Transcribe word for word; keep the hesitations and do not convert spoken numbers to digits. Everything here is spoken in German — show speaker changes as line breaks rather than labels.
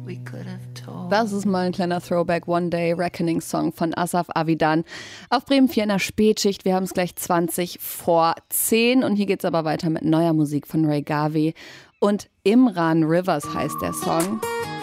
Das ist mal ein kleiner Throwback One Day Reckoning Song von Asaf Avidan auf Bremen vier in der Spätschicht. Wir haben es gleich zwanzig vor zehn und hier geht's aber weiter mit neuer Musik von Ray Garvey und Imran Rivers heißt der Song.